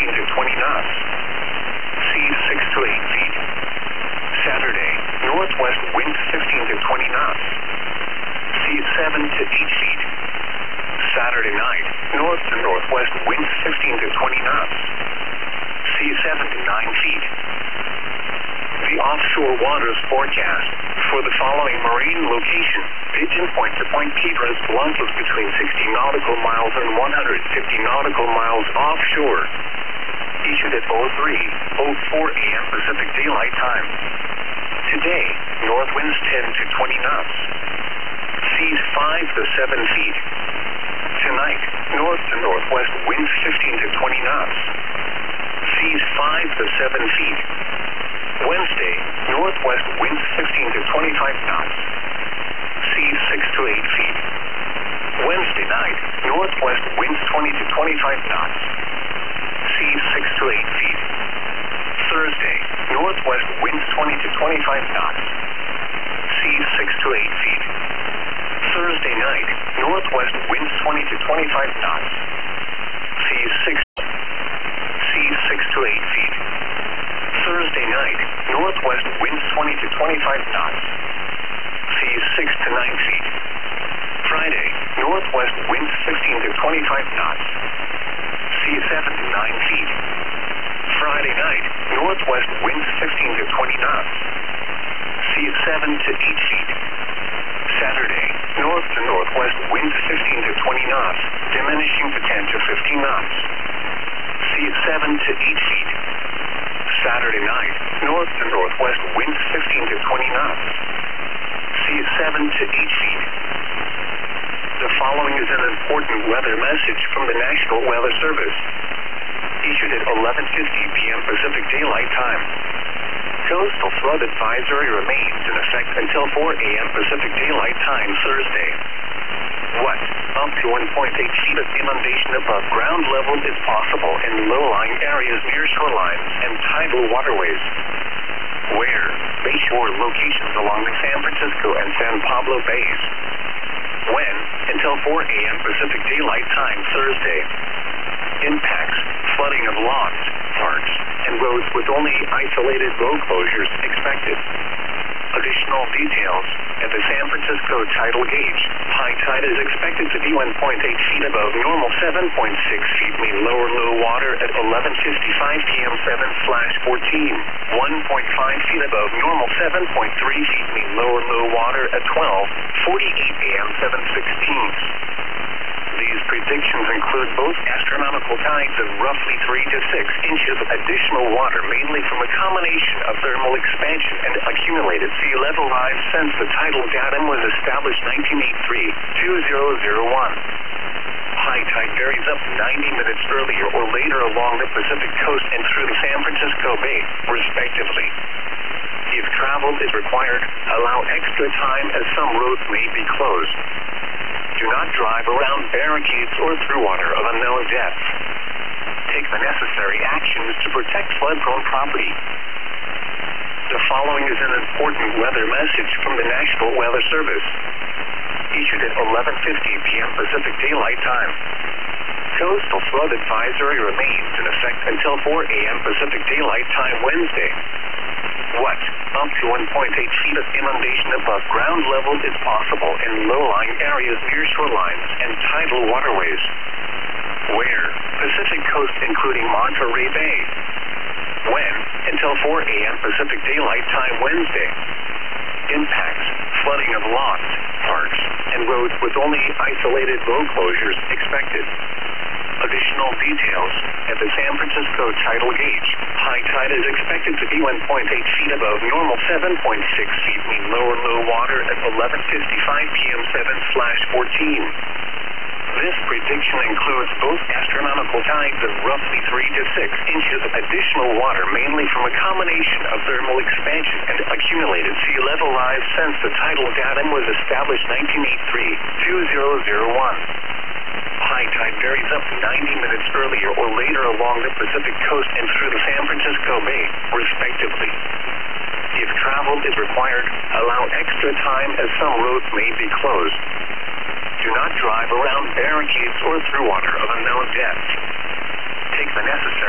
to 20 knots. Seas 6 to 8 feet. Saturday, northwest winds 15 to 20 knots. Seas 7 to 8 feet. Saturday night, north to northwest winds 15 to 20 knots. Seas 7 to 9 feet. The offshore waters forecast for the following marine location: Pigeon Point to Point Piedras Blancas between 60 nautical miles and 150 nautical miles offshore. Issued at 03:04 a.m. Pacific Daylight Time. Today, north winds 10 to 20 knots. Seas 5 to 7 feet. Tonight, north to northwest winds 15 to 20 knots. Seas 5 to 7 feet. Wednesday, northwest winds 15 to 25 knots. Seas 6 to 8 feet. Wednesday night, northwest winds 20 to 25 knots. Seas 6 to 8 feet. Thursday, northwest winds 20 to 25 knots. Seas 6 to 8 feet. Thursday night, northwest winds 20 to 25 knots. Seas 6 to 8 feet. Thursday night, northwest winds 20 to 25 knots. Seas 6 to 9 feet. Friday, northwest winds 15 to 25 knots. Seas 7 to 9 feet. Friday night, northwest winds 15 to 20 knots. Seas 7 to 8 feet. Saturday, north to northwest winds 15 to 20 knots, diminishing to 10 to 15 knots. Seas 7 to 8 feet. Saturday night, north to northwest winds 15 to 20 knots. Seas 7 to 8 feet. The following is an important weather message from the National Weather Service. Issued at 11:50 p.m. Pacific Daylight Time. Coastal flood advisory remains in effect until 4 a.m. Pacific Daylight Time Thursday. What? Up to 1.8 feet of inundation above ground level is possible in low-lying areas near shorelines and tidal waterways. Where? Bayshore locations along the San Francisco and San Pablo Bays. When? Until 4 a.m. Pacific Daylight Time Thursday. Impacts: flooding of lawns, parks, and roads with only isolated road closures expected. Additional details: at the San Francisco tidal gauge, high tide is expected to be 1.8 feet above normal, 7.6 feet mean low water at 11:55 p.m. 7/14, 1.5 feet above normal, 7.3 feet mean low water at 12:48 a.m. 7/16. These predictions include both astronomical tides of roughly 3 to 6 inches of additional water, mainly from a combination of thermal expansion and accumulated sea level rise since the tidal datum was established 1983-2001. High tide varies up to 90 minutes earlier or later along the Pacific coast and through the San Francisco Bay, respectively. If travel is required, allow extra time as some roads may be closed. Do not drive around barricades or through water of unknown depth. Take the necessary actions to protect flood-prone property. The following is an important weather message from the National Weather Service. Issued at 11:50 p.m. Pacific Daylight Time. Coastal flood advisory remains in effect until 4 a.m. Pacific Daylight Time Wednesday. What? Up to 1.8 feet of inundation above ground level is possible in low-lying areas near shorelines and tidal waterways. Where? Pacific coast including Monterey Bay. When? Until 4 a.m. Pacific Daylight Time Wednesday. Impacts: flooding of lawns, parks, and roads with only isolated road closures expected. Additional details: at the San Francisco tidal gauge, high tide is expected to be 1.8 feet above normal, 7.6 feet mean low water at 11:55 p.m. 7/14. This prediction includes both astronomical tides of roughly 3 to 6 inches of additional water, mainly from a combination of thermal expansion and accumulated sea level rise since the tidal datum was established 1983-2001. High tide varies up to 90 minutes earlier or later along the Pacific coast and through the San Francisco Bay, respectively. If travel is required, allow extra time as some roads may be closed. Do not drive around barricades or through water of unknown depth. Take the necessary